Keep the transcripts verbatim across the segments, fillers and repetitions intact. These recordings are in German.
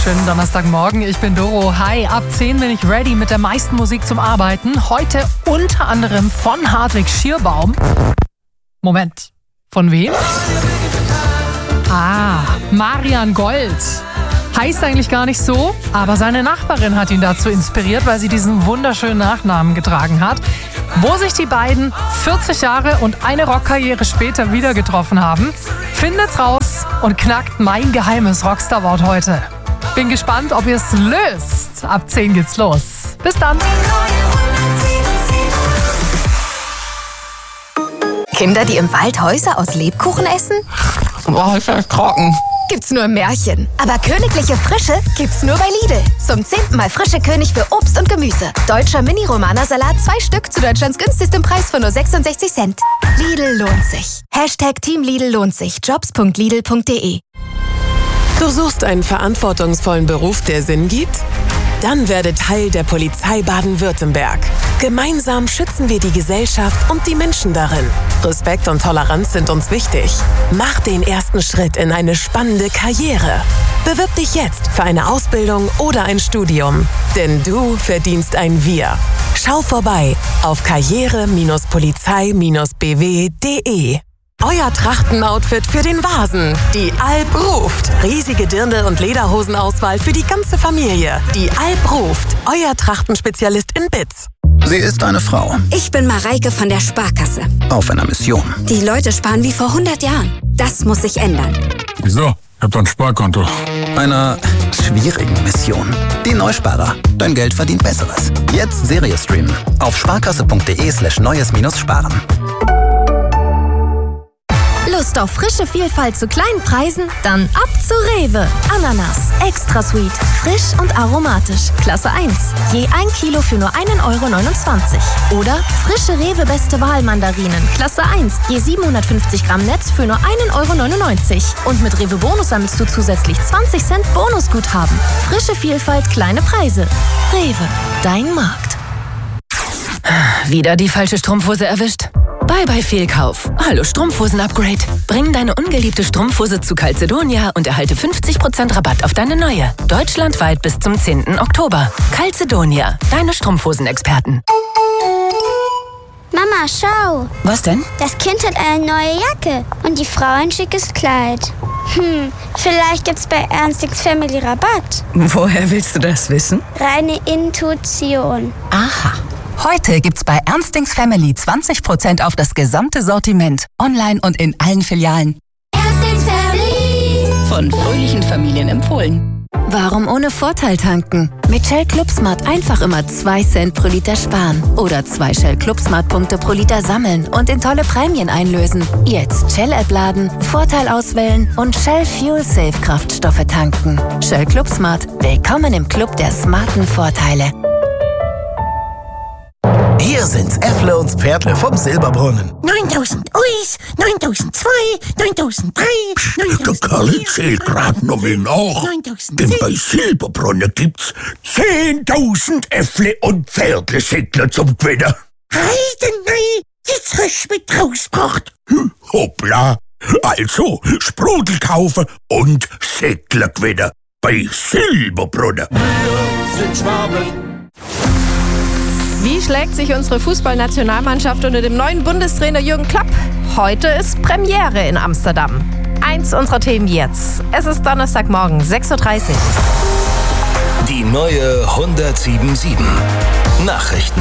Schönen Donnerstagmorgen, ich bin Doro. Hi, ab zehn bin ich ready mit der meisten Musik zum Arbeiten. Heute unter anderem von Hartwig Schierbaum. Moment, von wem? Ah, Marian Gold. Heißt eigentlich gar nicht so, aber seine Nachbarin hat ihn dazu inspiriert, weil sie diesen wunderschönen Nachnamen getragen hat. Wo sich die beiden vierzig Jahre und eine Rockkarriere später wieder getroffen haben, findet's raus und knackt mein geheimes Rockstar-Wort heute. Bin gespannt, ob ihr es löst. Ab zehn geht's los. Bis dann. Kinder, die im Wald Häuser aus Lebkuchen essen? Boah, ist das trocken. Gibt's nur im Märchen. Aber königliche Frische gibt's nur bei Lidl. Zum zehnten Mal frische König für Obst und Gemüse. Deutscher Mini-Romana-Salat, zwei Stück zu Deutschlands günstigstem Preis von nur sechsundsechzig Cent. Lidl lohnt sich. Hashtag Team Lidl lohnt sich. jobs punkt lidl punkt de. Du suchst einen verantwortungsvollen Beruf, der Sinn gibt? Dann werde Teil der Polizei Baden-Württemberg. Gemeinsam schützen wir die Gesellschaft und die Menschen darin. Respekt und Toleranz sind uns wichtig. Mach den ersten Schritt in eine spannende Karriere. Bewirb dich jetzt für eine Ausbildung oder ein Studium. Denn du verdienst ein Wir. Schau vorbei auf karriere Bindestrich polizei Bindestrich b w punkt de. Euer Trachtenoutfit für den Vasen. Die Alp ruft. Riesige Dirndl- und Lederhosenauswahl für die ganze Familie. Die Alp ruft. Euer Trachtenspezialist in Bits. Sie ist eine Frau. Ich bin Mareike von der Sparkasse. Auf einer Mission. Die Leute sparen wie vor hundert Jahren. Das muss sich ändern. Wieso? Ich hab doch ein Sparkonto. Einer schwierigen Mission. Die Neusparer. Dein Geld verdient Besseres. Jetzt Serie streamen. Auf sparkasse punkt de slash neues minus sparen. Lust auf frische Vielfalt zu kleinen Preisen? Dann ab zu Rewe. Ananas, extra sweet, frisch und aromatisch. Klasse eins. Je ein Kilo für nur einen Euro neunundzwanzig. Oder frische Rewe Beste Wahl Mandarinen. Klasse eins. Je siebenhundertfünfzig Gramm Netz für nur einen Euro neunundneunzig. Und mit Rewe Bonus sammelst du zusätzlich zwanzig Cent Bonusguthaben. Frische Vielfalt, kleine Preise. Rewe, dein Markt. Wieder die falsche Strumpfhose erwischt? Bye bye Fehlkauf. Hallo Strumpfhosen-Upgrade. Bring deine ungeliebte Strumpfhose zu Calzedonia und erhalte fünfzig Prozent Rabatt auf deine neue. Deutschlandweit bis zum zehnten Oktober. Calzedonia, deine Strumpfhosen-Experten. Mama, schau. Was denn? Das Kind hat eine neue Jacke und die Frau ein schickes Kleid. Hm, vielleicht gibt's bei Ernstings Family Rabatt. Woher willst du das wissen? Reine Intuition. Aha. Heute gibt's bei Ernstings Family zwanzig Prozent auf das gesamte Sortiment. Online und in allen Filialen. Ernstings Family. Von fröhlichen Familien empfohlen. Warum ohne Vorteil tanken? Mit Shell Club Smart einfach immer zwei Cent pro Liter sparen. Oder zwei Shell Club Smart Punkte pro Liter sammeln und in tolle Prämien einlösen. Jetzt Shell-App laden, Vorteil auswählen und Shell Fuel Safe Kraftstoffe tanken. Shell Club Smart. Willkommen im Club der smarten Vorteile. Hier sind's Äffle und Pferdle vom Silberbrunnen. neuntausend Uis, neuntausendzwei, neuntausenddrei, neuntausend. Der Karl zählt grad noch mal nach. Denn bei Silberbrunnen gibt's zehntausend Äffle und Pferdle-Säckler zum Gewinnen. Heidenei, jetzt hast du mich rausgebracht. Hm, hoppla. Also, Sprudel kaufen und Säckler gewinnen. Bei Silberbrunnen. Wir sind Schwaben. Wie schlägt sich unsere Fußballnationalmannschaft unter dem neuen Bundestrainer Jürgen Klopp? Heute ist Premiere in Amsterdam. Eins unserer Themen jetzt. Es ist Donnerstagmorgen, sechs Uhr dreißig. Die neue hundertsiebenundsiebzig. Nachrichten.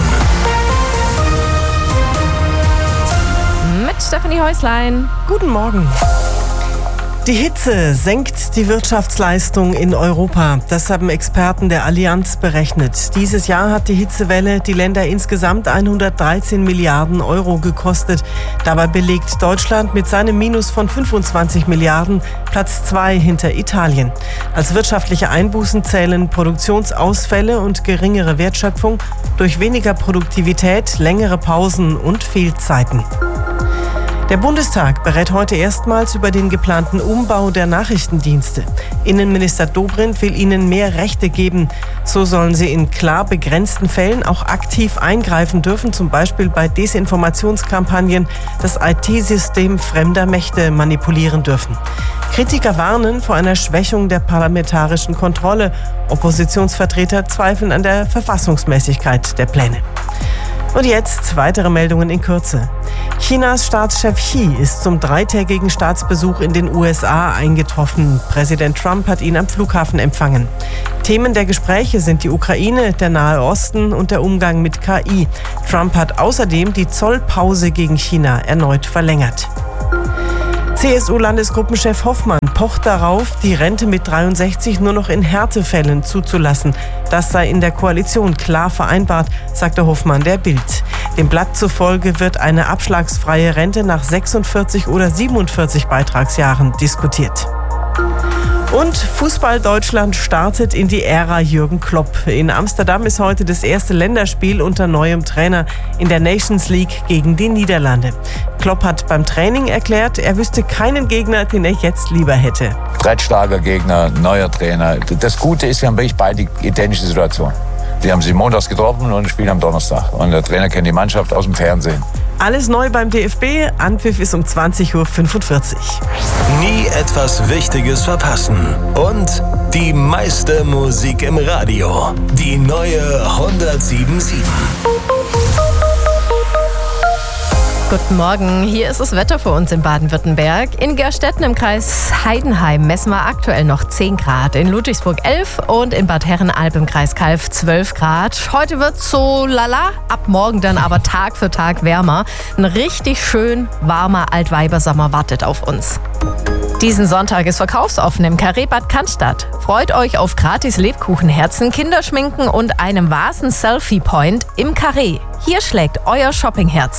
Mit Stefanie Häuslein. Guten Morgen. Die Hitze senkt die Wirtschaftsleistung in Europa. Das haben Experten der Allianz berechnet. Dieses Jahr hat die Hitzewelle die Länder insgesamt hundertdreizehn Milliarden Euro gekostet. Dabei belegt Deutschland mit seinem Minus von fünfundzwanzig Milliarden Platz zwei hinter Italien. Als wirtschaftliche Einbußen zählen Produktionsausfälle und geringere Wertschöpfung durch weniger Produktivität, längere Pausen und Fehlzeiten. Der Bundestag berät heute erstmals über den geplanten Umbau der Nachrichtendienste. Innenminister Dobrindt will ihnen mehr Rechte geben. So sollen sie in klar begrenzten Fällen auch aktiv eingreifen dürfen, zum Beispiel bei Desinformationskampagnen, das I T-System fremder Mächte manipulieren dürfen. Kritiker warnen vor einer Schwächung der parlamentarischen Kontrolle. Oppositionsvertreter zweifeln an der Verfassungsmäßigkeit der Pläne. Und jetzt weitere Meldungen in Kürze. Chinas Staatschef Xi ist zum dreitägigen Staatsbesuch in den U S A eingetroffen. Präsident Trump hat ihn am Flughafen empfangen. Themen der Gespräche sind die Ukraine, der Nahe Osten und der Umgang mit K I. Trump hat außerdem die Zollpause gegen China erneut verlängert. C S U-Landesgruppenchef Hoffmann pocht darauf, die Rente mit dreiundsechzig nur noch in Härtefällen zuzulassen. Das sei in der Koalition klar vereinbart, sagte Hoffmann der Bild. Dem Blatt zufolge wird eine abschlagsfreie Rente nach sechsundvierzig oder siebenundvierzig Beitragsjahren diskutiert. Und Fußball Deutschland startet in die Ära Jürgen Klopp. In Amsterdam ist heute das erste Länderspiel unter neuem Trainer in der Nations League gegen die Niederlande. Klopp hat beim Training erklärt, er wüsste keinen Gegner, den er jetzt lieber hätte. Breitstarker Gegner, neuer Trainer. Das Gute ist, wir haben wirklich beide identische Situationen. Wir haben sie montags getroffen und spielen am Donnerstag. Und der Trainer kennt die Mannschaft aus dem Fernsehen. Alles neu beim D F B. Anpfiff ist um zwanzig Uhr fünfundvierzig. Nie etwas Wichtiges verpassen. Und die meiste Musik im Radio. Die neue hundertsieben Komma sieben. Guten Morgen, hier ist das Wetter für uns in Baden-Württemberg. In Gerstetten im Kreis Heidenheim messen wir aktuell noch zehn Grad, in Ludwigsburg elf und in Bad Herrenalb im Kreis Calw zwölf Grad. Heute wird so lala, ab morgen dann aber Tag für Tag wärmer. Ein richtig schön warmer Altweibersommer wartet auf uns. Diesen Sonntag ist verkaufsoffen im Carré Bad Cannstatt. Freut euch auf gratis Lebkuchenherzen, Kinderschminken und einem Vasen Selfie Point im Carré. Hier schlägt euer Shoppingherz.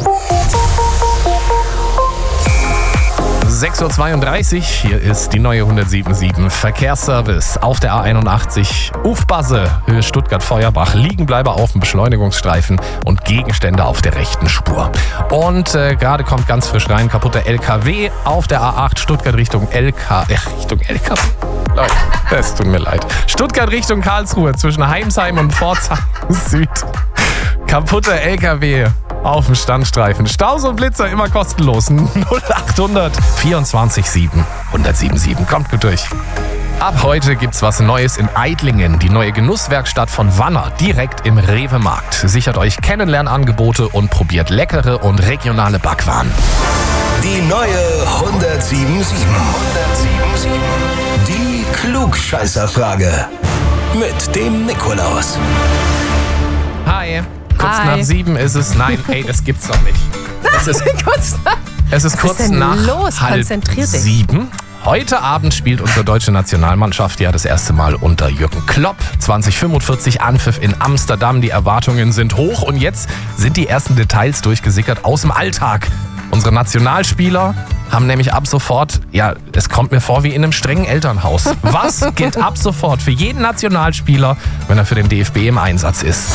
sechs Uhr zweiunddreißig, hier ist die neue hundertsieben Komma sieben Verkehrsservice auf der A einundachtzig. Ufbasse, Höhe Stuttgart-Feuerbach, Liegenbleiber auf dem Beschleunigungsstreifen und Gegenstände auf der rechten Spur. Und äh, gerade kommt ganz frisch rein, kaputter L K W auf der A acht Stuttgart Richtung L K, äh, Richtung L K W. Leute, es tut mir leid. Stuttgart Richtung Karlsruhe zwischen Heimsheim und Pforzheim Süd. Kaputter L K W auf dem Standstreifen. Staus und Blitzer immer kostenlos. null achthundert vierundzwanzig sieben hundertsieben Komma sieben. Kommt gut durch. Ab heute gibt's was Neues in Eidlingen. Die neue Genusswerkstatt von Wanner direkt im Rewe-Markt. Sichert euch Kennenlernangebote und probiert leckere und regionale Backwaren. Die neue hundertsieben Komma sieben. hundertsieben Komma sieben. Die Klugscheißerfrage. Mit dem Nikolaus. Hi. Kurz Hi. nach sieben ist es. Nein, ey, das gibt's doch nicht. Es ist, kurz nach, es ist was kurz ist denn nach los? halb Konzentrier dich. sieben. Heute Abend spielt unsere deutsche Nationalmannschaft ja das erste Mal unter Jürgen Klopp. zwanzig fünfundvierzig Anpfiff in Amsterdam. Die Erwartungen sind hoch und jetzt sind die ersten Details durchgesickert aus dem Alltag. Unsere Nationalspieler haben nämlich ab sofort, ja, es kommt mir vor wie in einem strengen Elternhaus. Was gilt ab sofort für jeden Nationalspieler, wenn er für den D F B im Einsatz ist?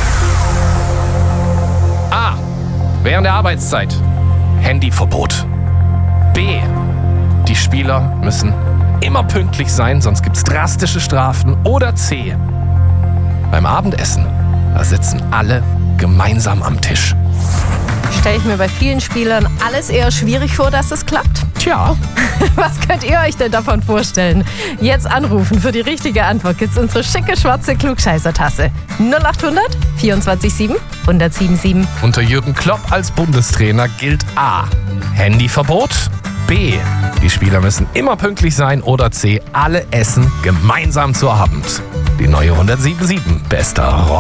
A. Während der Arbeitszeit Handyverbot. B. Die Spieler müssen immer pünktlich sein, sonst gibt's drastische Strafen. Oder C. Beim Abendessen, da sitzen alle gemeinsam am Tisch. Stelle ich mir bei vielen Spielern alles eher schwierig vor, dass es klappt. Tja. Was könnt ihr euch denn davon vorstellen? Jetzt anrufen. Für die richtige Antwort gibt's unsere schicke schwarze Klugscheißer-Tasse. null achthundert vierundzwanzig sieben hundertsieben sieben. Unter Jürgen Klopp als Bundestrainer gilt A. Handyverbot. B. Die Spieler müssen immer pünktlich sein. Oder C. Alle essen gemeinsam zu Abend. Die neue hundertsieben Komma sieben. Bester Rock.